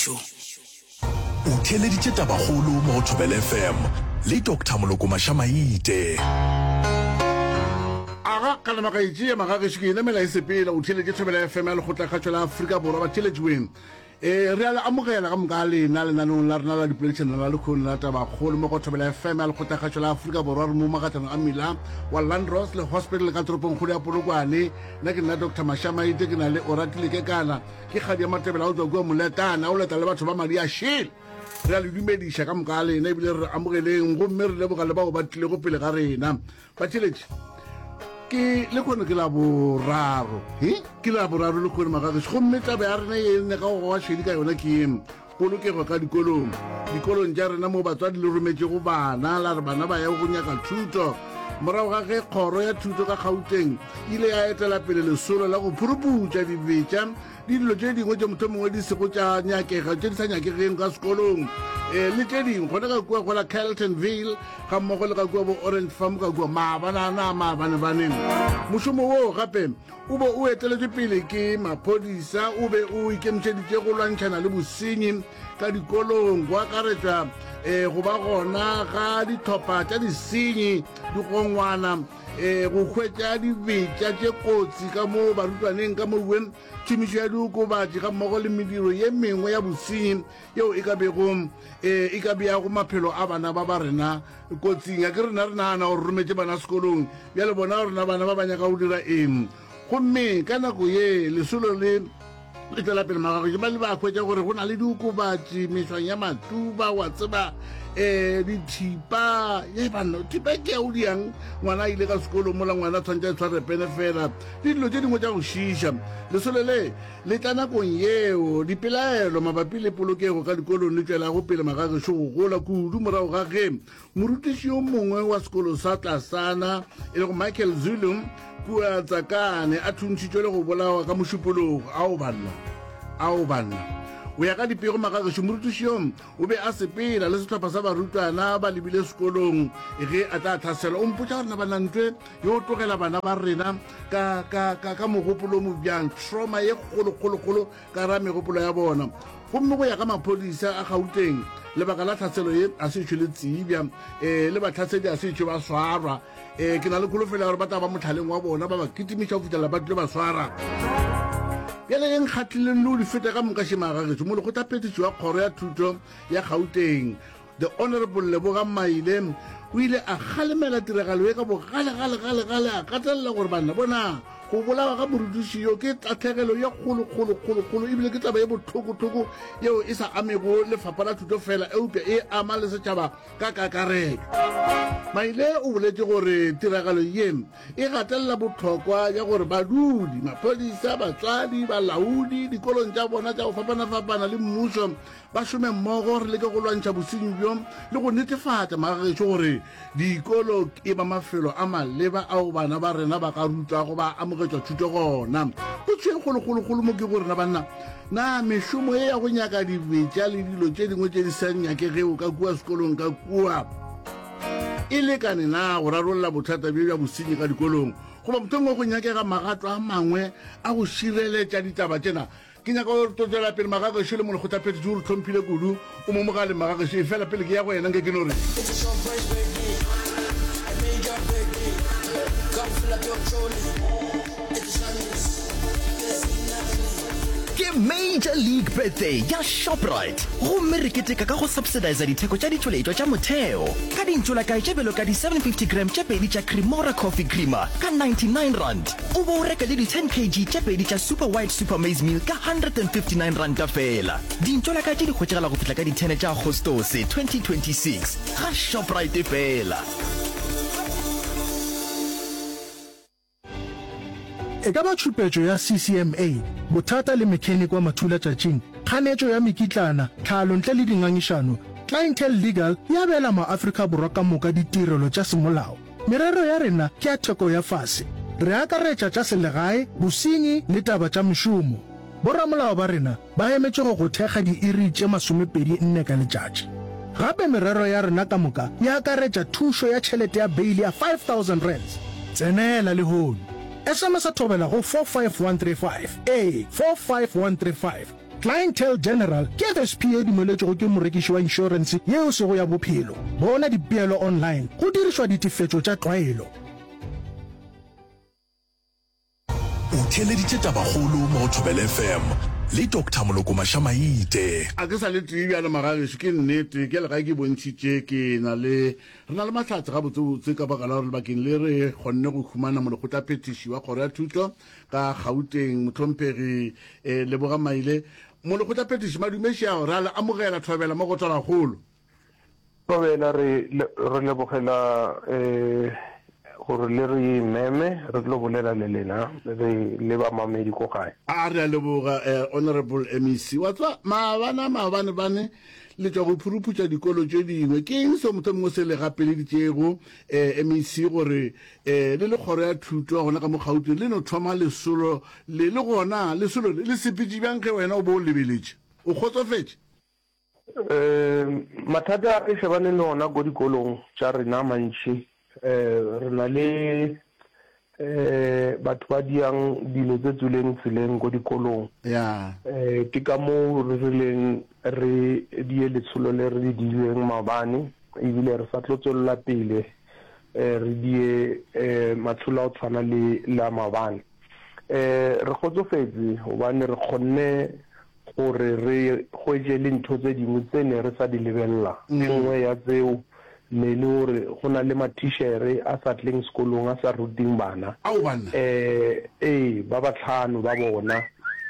gešo o theleditše tabagolo mo go Thobela FM le Dr. Moloko Mashamaite. Aga kana makaitse magageshi ke nemela isepela o theleditše Thobela FM le go tlhagatšwa la Afrika Borwa ba theletšweng re ala amogela ka mokale na le nanong la rena la dipoledišene la lekgone la tabagolo mo go Thobela FM le go tlhagatšwa la Afrika Borwa re mo magatlhanong a mmila wa Landros le hospital ka toropong kgolo ya Polokwane nna ke nna Dr. Mashamaite ke na le Oratile ke kana ke kgadi ya Matebela o tswa kua Moletana o leta le batho ba madi a shele re a le dumediša ka mokale na ebile re amogeleng gomme re lebogale bao ba tlile go pele ga rena batheletše ke le kgone ke la boraro ke la boraro le kgone magageši gomme tabe ya rena e ne ka go goa šedi ka yona ke polokego ka dikolong tša rena mo batswadi le rometse go bana la re bana ba ya go nyaka thuto morago ga ge kgoro ya thuto ka Gauteng ile ya etela pele lesolo la go phuruputša dibetša di dilo tše dingwe tše motho mongwe di sego tša nyakega tše di sa nyakegeng ka sekolong le tše dingwe gona ka kua gola Carletonville ga mmogo le ka kua bo Orange Farm ka kua maabanebaneng mošomo woo gape o be o eteletswe pele ke maphodisa o be o ikemišeditše go lwantšhana le bosenyi ka dikolong go akaretša go ba gona ga dithopa tša disenyi digongwana go hwetša dibetša tše kotsi ka mo barutwaneng ka mouwe tšhomišo ya diokobatši ga mmogo le mediro ye mengwe ya bosenyi yeo e ka beago maphelo a bana ba rena kotsing ya ke rena re nagana gore rometše bana sekolong bjale bona rena bana ba banyaka go dira eng gomme ka nako ye lesolo le tswela pele magago ke ba le ba hwetša gore go na le diokobatši mešwang ya matuba wa tseba dithipa thipa ke o diang ngwana ile ka sekolo mola ngwana tshwantse tshware pene fela di dilo tše dingwe tša go šiša lesole le tla nakong yeo dipelaelo mabapi le polokego ka dikolong le tswela go pele magageši go gola kudu morago ga ge morutiši yo mongwe wa sekolo sa Tlasana e le go Michael Zulu kua Tsakane a thuntšitšwe le go bolawa ka mošupologo ao banna o ya ka dipego magageši morutišong o be a sepela le setlhopha sa barutwana ba lebile sekolong ge a tla thasela o mpotša gorena banantwe yo o tlogela bana ba rena ka mogopolo mo bjang trauma ye kgolokgolokgolo ka ra megopolo ya bona gomme go ya ka maphodisa a Gauteng lebaka la tlhaselo ye a se itšwe le tsebja le batlhasedi a se itšwe ba swarwa ke na le kholofela gore ba tla ba motlhaleng wa bona ba ba kitimiša go fitlhela ba tlile ba swara bjale e nkgatlhileng le o di feta ka monkaši magageši mo lekgotlaphethiši wa kgoro ya thuto ya Gauteng the honorable Leboga Maile o ile a kgalemela tiragalo e ka bogalegale a katelela gore bana bona go bolawa ka morutiši yo ke tatlhegelo ye kgolo ebile ke taba ye botlhoko yeo e sa amego lefapha la thuto fela eupša e ama le setšhaba ka kakaretso Maile o boletse gore tiragalo ye e gatelela botlhokwa ya gore badudi maphodisa batswadi balaodi dikolong tša bona tša go fapana le mmušo ba šome mmogo re leke go lwantšha bosenyi bjo le go netefatša magageši gore dikolo e ba mafelo a maleba ao bana ba rena ba ka rutwa go ba amogetswa thuto gona go tšwe kgolokgolokgolo mo ke go rena banna na mešomo e ya go nyaka dibetša le dilo tše dingwe tše di sa nyakegeo ka kua sekolong ka kua e lekane na go rarolola bothata bja bosenyi ka dikolong goba mothongwe go nyakega magatlo a mangwe a go šireletša ditaba tšena ke nyaka go totswela pele magageši le mo lekgotlaphethiši o re tlhomphile kudu o mo mogale magageši fela pele ke ya go yena nke ke no re ke Major League Birthday ya Shoprite gomme re keteka ka go subsidize ditheko tša ditšweletšwa tša motheo ka dintšolakae tše belo ka di 750 gram tše pedi tša Cremora coffee creamer ka 99 rand o bo o reka le di 10 kg tše pedi tša super white super maize meal ka 159 rand fela dintšolakae tše di hwetšegela go fihla ka di 10 tša Agostose 2026 ga Shoprite fela. E ka ba tšhupetšo ya CCMA bothata le mechanic wa mathula tšatšing kganetšo ya mekitlana tlhalo ntle le dingangišano Clientele Legal ya bela maAfrika Borwa ka moka ditirelo tša semolao merero ya rena ke ya theko ya fase re akaretša tša selegae bosenyi le taba tša mešomo boramolao ba rena ba emetše go thekga diiri tše 24 ka letšatši gape merero ya rena ka moka ya akaretša thušo ya tšhelete ya beili ya 5,000 rands tsenela le hono SMS a thobela go 45135 45135 Clientele General ke FSP e dumeletswego ke morekiši wa insurance yeo se go ya bophelo. Bona dipeelo online go dirišwa ditefetšo tša tlwaelo. O theleditše tabakgolo mo Thobela FM le Dr. Moloko Mashamaite. a ke sa le trivia le magageso ke nnete ke le ga ke bontšhitše ke na le re na le mahlatse ga botsebotse ka baka la gore lebakeng le re kgonne go khumana molekgotla phetiši wa kgoro ya thuto ka Gauteng motlhomphegi Leboga Maile molekgotla phetiši madumeši ao re a le amogela Thobela mo go Tabakgolo. Thobela re lebogela gore le re meme re tlo bolela le lena re le ba mamedi ko gae a re a leboga honorable MEC wa tswa maabane bane le tswa go phuruputša dikolo tše dingwe ke eng se motho mongwe se le gapeleditšego MEC gore le kgoro ya thuto gona ka mo Gauteng le no thoma lesolo le gona lesolo le sepetše bjang ge wena o bo o lebeletše o kgotsofetše mathata a re shebane le ona ko dikolong tša rena mantši re na le batho ba diang dilo tse tswileng tseleng ko dikolong ke ka moo re rileng re die letsholo le re di dileng maabane ebile re sa tlo tswelela pele re die matsholo a o tshwana le la maabane re kgotsofetse gobane re kgonne gore re hwetše le ntho tse dingwe tse ne re sa di lebelela nngwe ya tseo ne le gore go na le mathishere a sa tleng sekolong a sa ruting bana ba batlhano ba bona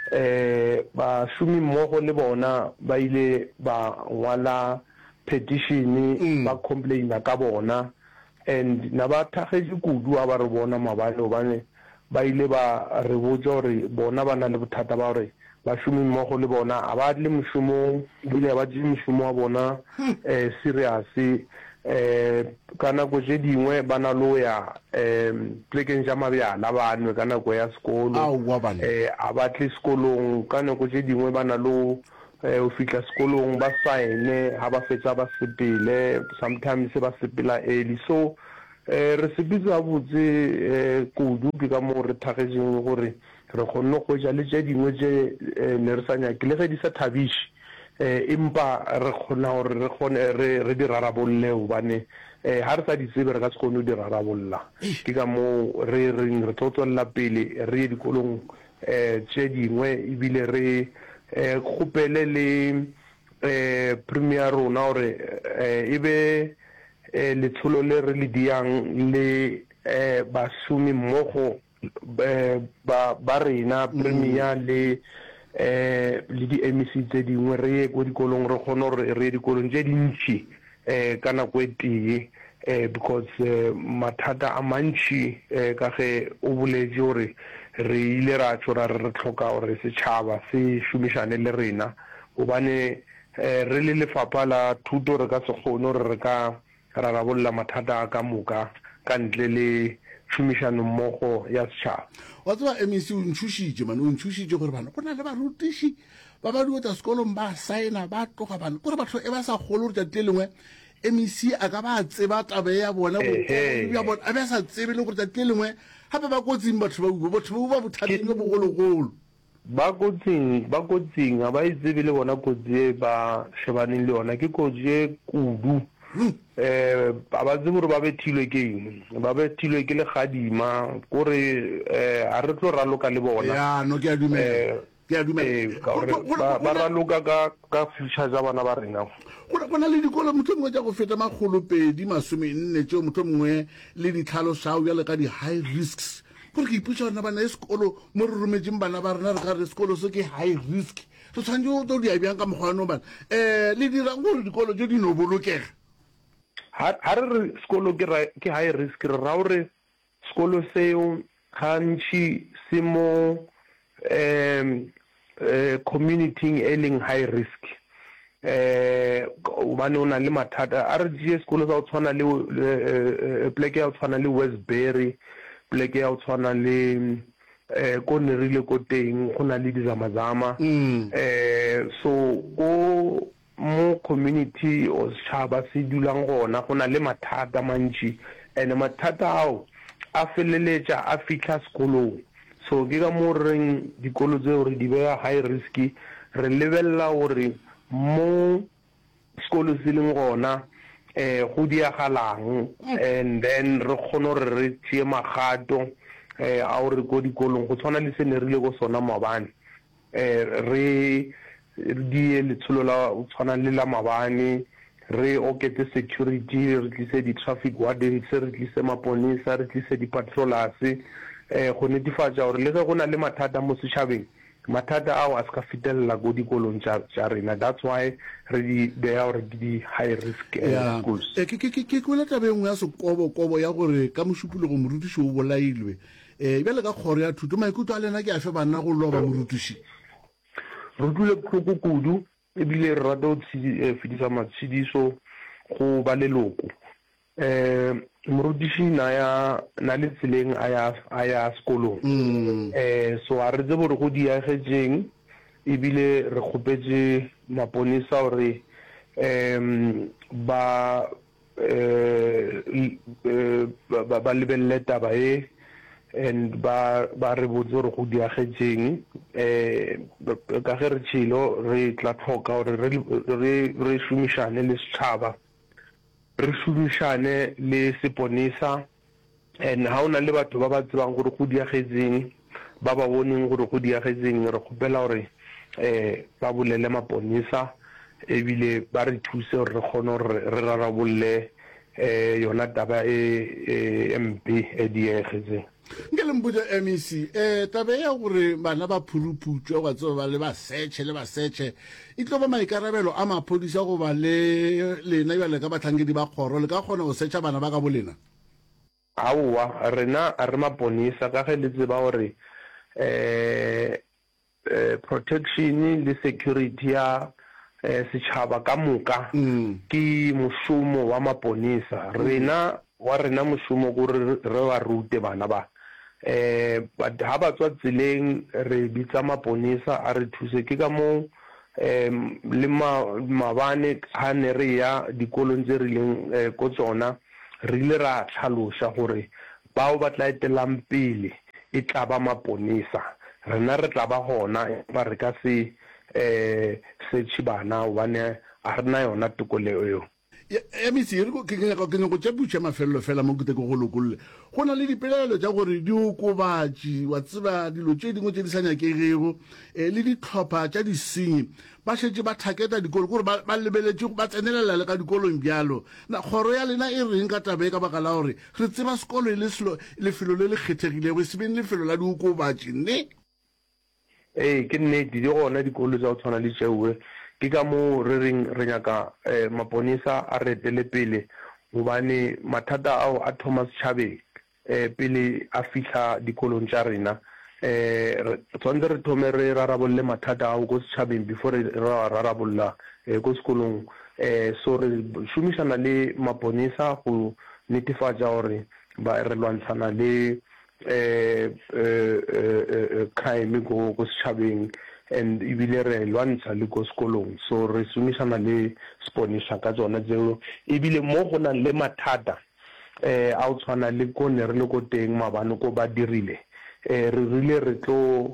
ba šomi mmogo le bona ba ile ba ngwala petition ba complaina ka bona and na ba thagetse kudu a ba re bona mabane obane ba ile ba re botsa gore bona ba na le bothata ba gore ba šomi mmogo le bona a ba le mošomo ebile ba tšee mošomo wa bona serious ka nako tše dingwe ba na lo ya plekeng tša mabjala ba nwe ka nako ya sekolo a batle sekolong ka nako tše dingwe ba na lo o fihla sekolong ba saene ga ba fetsa ba sepele sometimes ba sepela early so re sepitse botse kudu ke ka moo re thagetseng gore re kgonne go ja le tše dingwe tše ne re sa nyake le ge di sa thabiše empa re kgona gore re kgone re di rarabolle obane ha re sa di tsebe re ka se kgone go di rarabolla ke ka moo re tlo tswelela pele re ye dikolong tše dingwe ebile re kgopele le premier rona gore e be letsholo le re le diang le bašomi mmogo ba rena premier le di-MEC tse dingwe re ye ko dikolong re kgone gore re ye dikolong tše dintši ka nako e tee because mathata a mantši ka ge o boletše gore re ile ra tšora re tlhoka gore setšhaba se šomišane le rena gobane re le lefapha la thuto re ka se kgone gore re ka rarabolla mathata a ka moka ka ntle le šomišano mmogo ya setšhaba wa tseba MEC o ntšhošitše mane o ntšhošitše gore bana go na le barutiši ba ba diotsa sekolong ba saena ba tloga bana kore batho e ba sa kgole gore tšatile lengwe MEC a ka ba tseba tabe ya bona a be a sa tsebe le gore tšatile lengwe gape ba kotsing batho ba bothateng jo bogologolo ba kotsing ga ba itsebe le bona kotsi e ba shebaneng le yona ke kotsi e kudu ba tsebe gore ba bethilwe ke eng ba bethilwe ke legadima kore ga re tlo raloka le bona ba raloka ka future tsa bana ba rena go na le dikolo motho mongwe tša go feta 240 tšeo motho mongwe le ditlhalosao bjale ka di-high risks gore ke iputša rena bana e sekolo mo re rometseng bana ba rena re ka re sekolo se ke high risk re tshwanetse o tlo di abjang ka mokgwano bana le dirang gore dikolo tšeo di no bolokega ha re re sekolo ke high risk re ra gore sekolo seo gantši se mo community e leng high risk obane o na le mathata a re tšee sekolo sa go tshwana le pleke ya go tshwana le Westbury pleke ya go tshwana le ko nerile ko teng go na le dizamazama so ko mo community o setšhaba se dulang gona go na le mathata mantši and mathata ao a feleletša a fitlha sekolong so ke ka mo reng dikolo tseo re di beya high risk re lebella gore mo sekolo se leng gona go diagalang and then re kgone gore re tšee magato a gore ko dikolong go tshwana le se ne rile go sona maabane re die letsholo la tshwana le la maabane re oketse security re tlise di-traffic wardens re tlise maponisa re tlise di-patrollers go netefatsa gore le ge go na le mathata mo setšhabeng mathata ao a se ka fetelela ko dikolong tša rena. That's why re di beya gore ke di-high risk schools. Ke kwele tabe nngwe ya sekobokobo ya gore ka mošupologo morutiši o bolailwe bjale ka kgoro ya thuto maikutlo a lena ke a fe banna go loba morutiši? Re utlwile bohloko kudu ebile re rata go fetisa matshediso go ba leloko. Morutiši na le tseleng a ya sekolong so a re tse gore go diagetseng ebile re kgopetse maponisa gore ba lebelele taba e and ba re botse gore go diagetseng ka ge re tšhelo re tla tlhoka gore re šomišane le setšhaba re šomišane le seponisa and ha ona le batho ba ba tsebang gore go diagetseng ba ba boneng gore go diagetseng re kgopela gore ba bolele maponisa ebile ba re thuse gore re kgone gore re rarabolle yona taba e mpe e diagetseng. Nke le mpotsa MEC tabe ya gore bana ba phuruphutswe ga tseba le ba search e tlo ba maikarabelo a maphodisa go ba le lena ya le ka batlhankedi ba kgoro le ka kgona go searcha bana ba ka bolena? Aowa rena a re maponisa ka ge le tseba gore protection le security ya setšhaba ka moka ke mošomo wa maponisa. Rena mošomo gore re ba rute bana ba ha ba tswa tseleng re bitsa maponisa a re thuse. Ke ka mo le maabane ha ne re ya dikolong tse rileng ko tsona re ile ra tlhaloša gore bao ba tla etelang pele e tla ba maponisa. Rena re tla ba gona ba re ka se setšhe bana obane a re na yona tokoleo eo. MEC ke nyaka go tšeputša mafelelo fela mo kete ko go lokolle go na le dipelaelo tša gore di okobatši wa tseba dilo tše dingwe tše di sa nyakegego le ditlhopha tša disenyi ba šetše ba thaketa dikolo gore ba lebeletše ba tsenelela le ka dikolong bjalo. Kgoro ya lena e reng ka tabe ka baka la gore re tseba sekolo e le lefelo le le kgethegilego e sebeng lefelo la diokobatši nne? Ke nnete di gona dikolo tša go tshwana le tšeue ke ka mo re reng re nyaka maponisa a re etele pele gobane mathata ao a thoma setšhabeng pele a fihla dikolong tša rena. Tshwanetse re thome re rarabolle mathata ao ko setšhabeng before re rarabolla ko sekolong. So re šomišana le maponisa go netefatša gore re lwantšhana le crime ko setšhabeng and ebile re lwantsha le ko sekolong. So re šomišana le seponisa ka tsona tseo ebile mo go nang le mathata a o tshwana le ko ne re le ko teng maabane ko ba dirile re rile re tlo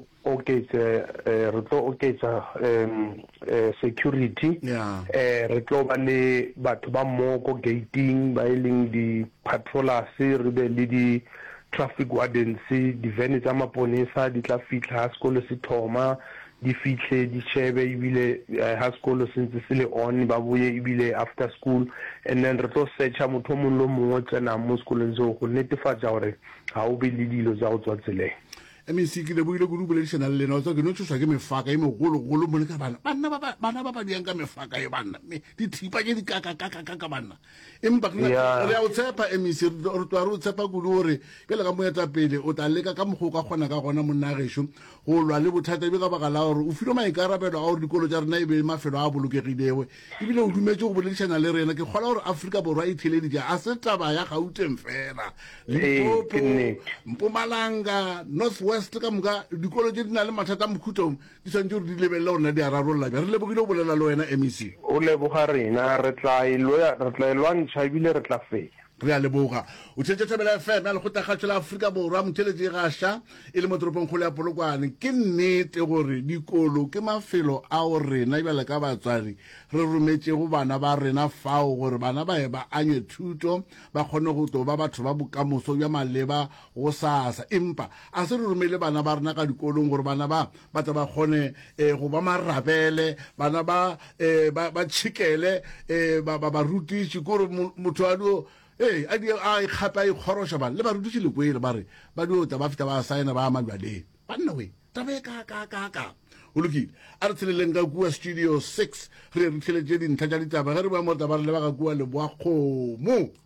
oketsa security re tlo ba le batho ba mo ko gating ba e leng di-patrollers re be le di-traffic wardens di-vene tsa maponisa di tla fitlha sekolo se thoma di fitlhe di shebe ebile ha sekolo se ntse se le on ba boye ebile after school and then re tlo searcha motho mongwe le mongwe tsena mo sekolong seo go netefatsa gore ga o be le dilo tsa go tswa tseleng. MEC ke le buile go boledišana le lena o tsa ke no tšhošwa ke mefaka e megologolo mo le ka bana ba ba diang ka mefaka e banna dithipa tše di kaka banna empa re a o tshepa MEC re twa re o tshepa kudu gore pele ka moetapele o tla leka ka mokgwa o ka kgona ka gona monna gešo go lwa le bothata ebe ka baka la gore o filwe maikarabelo a gore dikolo tša rena e be mafelo a bolokegilego ebile o dumetse go boledišana le rena ke kgola gore Afrika Borwa e theleditše a se taba ya Gauteng fela Limpopo Mpumalanga North West ka moka dikolo tše di na le mathata a mokhutong di swantse gore di lebelele gorena di a rarolola bja re lebogile go bolela le wena MEC. O leboga rena re tla e lwantšha ebile re tla fenya. re a leboga o tshetse Thobela FM ya lekgotla kgatsho la Afrika Borwa motheletsi gasha e le mo toropong kgolo ya Polokwane ke nnete gore dikolo ke mafelo a o rena bjale ka batswadi re rometse go bana ba rena fao gore bana ba ba anye thuto ba kgone go to ba batho ba bokamoso bja maleba go sasa empa a se re romele bana ba rena ka dikolong gore bana ba tla ba kgone go ba marabele bana ba tshikele ba rutiši gore motho a dio a ikgapa a ikgorosha ba le ba rutiši lekwele ba re ba dio ta ba fita ba saena ba amalwaleng banna we tabe ka o lokile a re tsheleleng ka kua studio 6 re re tlheletše dintlha tša ditaba ge re ba mo taba re le ba ka kua leboa kgomo